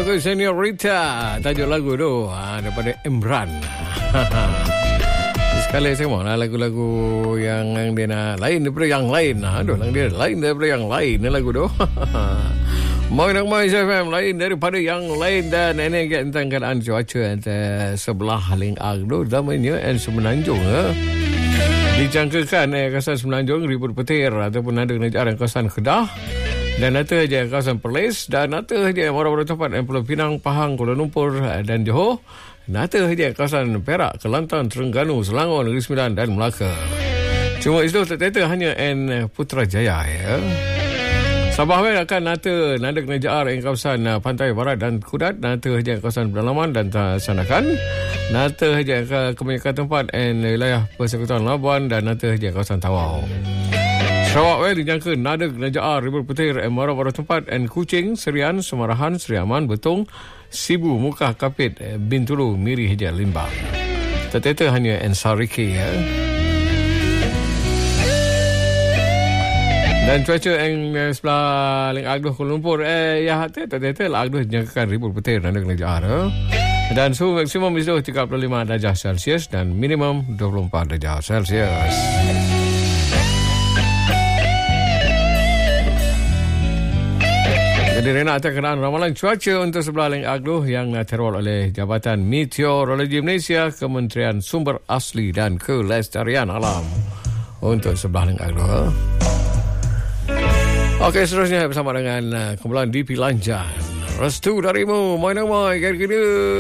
Aku Senorita, tajuk lagu tu daripada Imran. Sekali saya mahu lagu-lagu yang dia nak lain daripada yang lain. Aduh, dia lain daripada yang lain lagu tu. Mau nak main FM lain daripada yang lain. Dan ini tentang keadaan cuaca sebelah Ling Agdo namanya Semenanjung. Dijangkakan kawasan Semenanjung ribut petir ataupun ada kenejaran kawasan Kedah. Dan nanti saja kawasan Perlis dan nanti saja orang-orang tempat Pulau Pinang, Pahang, Kuala Lumpur dan Johor. Nanti saja kawasan Perak, Kelantan, Terengganu, Selangor, Negeri Sembilan dan Melaka. Cuma itu ternyata hanya Putrajaya ya. Sabah akan nanti nada kenejar kawasan Pantai Barat dan Kudat. Nanti saja kawasan Pedalaman dan Sanakan. Nanti saja kebanyakan tempat wilayah Persekutuan Labuan dan nanti saja kawasan Tawau. Sarawak dijangka nada kenejar ribut petir marah-marah tempat Kuching, Serian, Semarahan, Seri Aman, Betong, Sibu, Mukah, Kapit, Bintulu, Miri hingga Limbang. Ternyata hanya Sariki ya. Dan cuaca yang sebelah Ling Agdo Kuala Lumpur ternyata Agdo dijangkakan ribut petir nada kenejar. Dan suhu maksimum itu 35 darjah Celsius dan minimum 24 darjah Celsius. Jadi Rena akan kenaan ramalan cuaca untuk sebelah Ling Agdo yang terwal oleh Jabatan Meteorologi Malaysia, Kementerian Sumber Asli dan Kelestarian Alam untuk sebelah Ling Agdo. Okey, seterusnya bersama dengan kumpulan DP Lanjan. Restu darimu, main nama kira-kira.